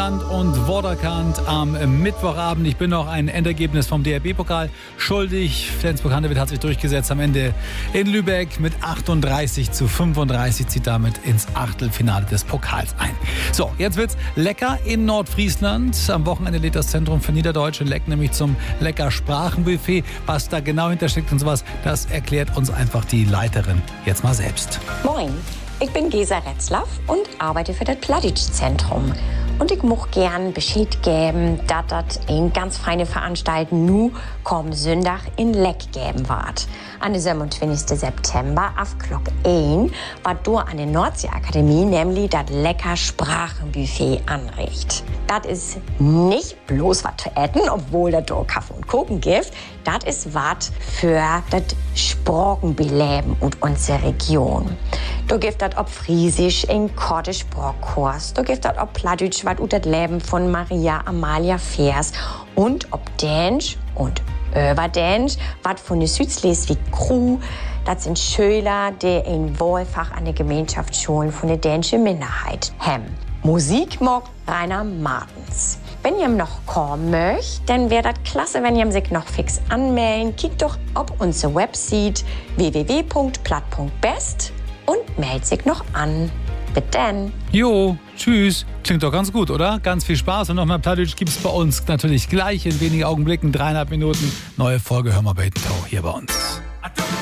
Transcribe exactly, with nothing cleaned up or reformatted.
Bekannt und Worterkannt am Mittwochabend. Ich bin noch ein Endergebnis vom D H B-Pokal schuldig. Flensburg-Handewitt hat sich durchgesetzt am Ende in Lübeck mit achtunddreißig zu fünfunddreißig, zieht damit ins Achtelfinale des Pokals ein. So, jetzt wird's lecker in Nordfriesland. Am Wochenende lädt das Zentrum für Niederdeutsche Leck nämlich zum Lecker Sprachenbuffet. Was da genau hintersteckt und sowas, das erklärt uns einfach die Leiterin jetzt mal selbst. Moin. Ich bin Gesa Retzlaff und arbeite für das Plattdeutsch-Zentrum. Und ich möchte gern Bescheid geben, dass das eine ganz feine Veranstaltung nu komm Sonntag in Leck geben wird. An den siebenundzwanzigsten September auf Glock eins wird du an der Nordsee-Akademie nämlich das lecker Sprachenbuffet anricht. Das ist nicht bloß was zu essen, obwohl das da Kaffee und Kuchen gibt. Das ist was für das Sprachenbeleben und unsere Region. Da gibt es ob Friesisch in Kordisch Sprachkurs, da gibt es ob Plattdeutsch, was ut das Leben von Maria Amalia Vers und ob Dänisch und Überdänisch, was von der Südschleswig Crew. Das sind Schüler, die ein Wahlfach an der Gemeinschaftsschulen von der dänischen Minderheit haben. Musik mag Rainer Martens. Wenn ihr noch kommen möchtet, dann wäre das klasse, wenn ihr sich noch fix anmelden. Kickt doch auf unsere Website w w w punkt platt punkt best und meldet sich noch an. Bis dann. Jo, tschüss. Klingt doch ganz gut, oder? Ganz viel Spaß. Und noch mehr Plattdeutsch gibt's bei uns natürlich gleich in wenigen Augenblicken, dreieinhalb Minuten. Neue Folge Hör mal Bait and Tow hier bei uns.